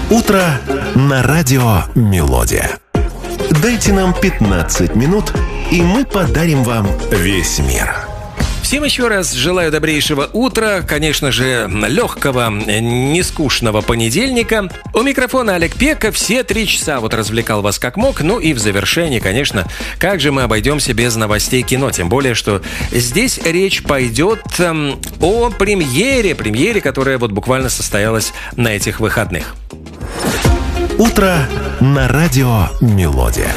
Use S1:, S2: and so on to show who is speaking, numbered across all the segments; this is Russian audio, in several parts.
S1: Утро на радио «Мелодия». Дайте нам 15 минут, и мы подарим вам весь мир.
S2: Всем еще раз желаю добрейшего утра, конечно же, легкого, нескучного понедельника. У микрофона Олег Пека, все 3 часа развлекал вас как мог. Ну и в завершении, конечно, как же мы обойдемся без новостей кино. Тем более, что здесь речь пойдет о премьере, которая буквально состоялась на этих выходных.
S1: Утро на радио «Мелодия».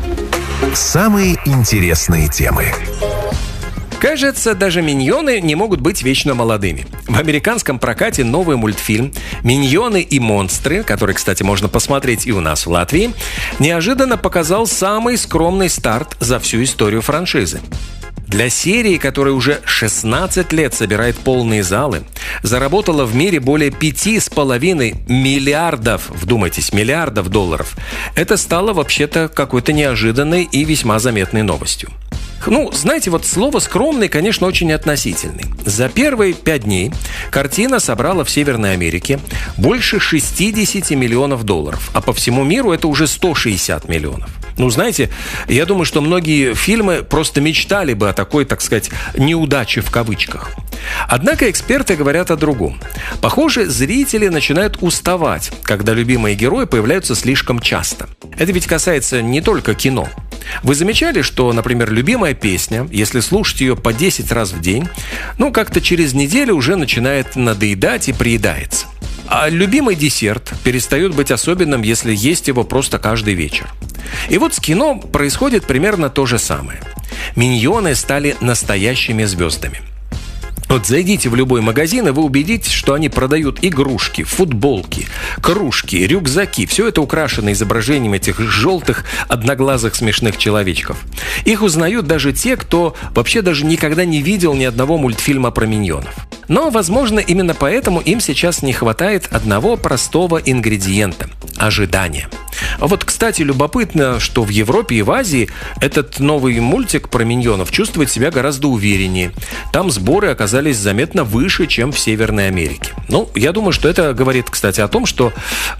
S1: Самые интересные темы.
S2: Кажется, даже «Миньоны» не могут быть вечно молодыми. В американском прокате новый мультфильм «Миньоны и монстры», который, кстати, можно посмотреть и у нас в Латвии, неожиданно показал самый скромный старт за всю историю франшизы. Для серии, которая уже 16 лет собирает полные залы, заработала в мире более 5,5 миллиардов, вдумайтесь, миллиардов долларов. Это стало вообще-то какой-то неожиданной и весьма заметной новостью. Знаете, слово «скромный», конечно, очень относительный. За первые 5 дней картина собрала в Северной Америке больше 60 миллионов долларов, а по всему миру это уже 160 миллионов. Знаете, я думаю, что многие фильмы просто мечтали бы о такой, так сказать, неудаче в кавычках. Однако эксперты говорят о другом. Похоже, зрители начинают уставать, когда любимые герои появляются слишком часто. Это ведь касается не только кино. Вы замечали, что, например, любимая песня, если слушать ее по 10 раз в день, как-то через неделю уже начинает надоедать и приедается. А любимый десерт перестает быть особенным, если есть его просто каждый вечер. И с кино происходит примерно то же самое. «Миньоны» стали настоящими звездами. Зайдите в любой магазин, и вы убедитесь, что они продают игрушки, футболки, кружки, рюкзаки. Все это украшено изображением этих желтых, одноглазых, смешных человечков. Их узнают даже те, кто вообще даже никогда не видел ни одного мультфильма про миньонов. Но, возможно, именно поэтому им сейчас не хватает одного простого ингредиента – ожидания. Кстати, любопытно, что в Европе и в Азии этот новый мультик про миньонов чувствует себя гораздо увереннее. Там сборы оказались заметно выше, чем в Северной Америке. Я думаю, что это говорит, кстати, о том, что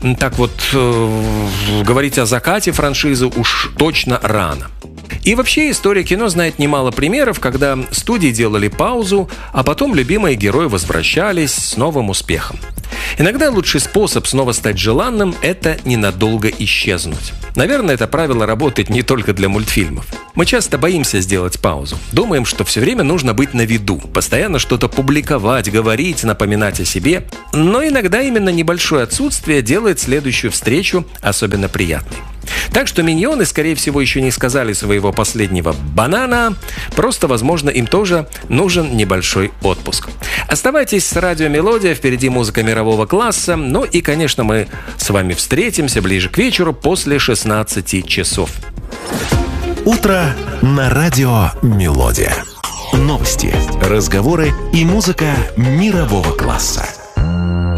S2: говорить о закате франшизы уж точно рано. И вообще история кино знает немало примеров, когда студии делали паузу, а потом любимые герои возвращались с новым успехом. Иногда лучший способ снова стать желанным – это ненадолго исчезнуть. Наверное, это правило работает не только для мультфильмов. Мы часто боимся сделать паузу. Думаем, что все время нужно быть на виду, постоянно что-то публиковать, говорить, напоминать о себе. Но иногда именно небольшое отсутствие делает следующую встречу особенно приятной. Так что «Миньоны», скорее всего, еще не сказали своего последнего банана. Просто, возможно, им тоже нужен небольшой отпуск. Оставайтесь с радио «Мелодия», впереди музыка мирового класса. И, конечно, мы с вами встретимся ближе к вечеру после 16 часов.
S1: Утро на радио «Мелодия». Новости, разговоры и музыка мирового класса.